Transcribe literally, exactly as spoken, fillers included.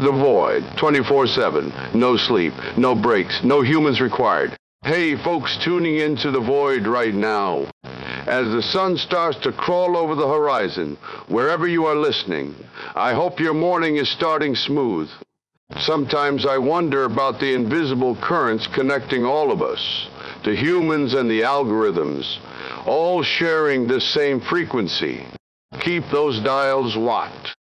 The Void, twenty-four seven. No sleep, no breaks, no humans required. Hey, folks tuning into The Void right now. As the sun starts to crawl over the horizon, wherever you are listening, I hope your morning is starting smooth. Sometimes I wonder about the invisible currents connecting all of us, the humans and the algorithms, all sharing this same frequency. Keep those dials locked.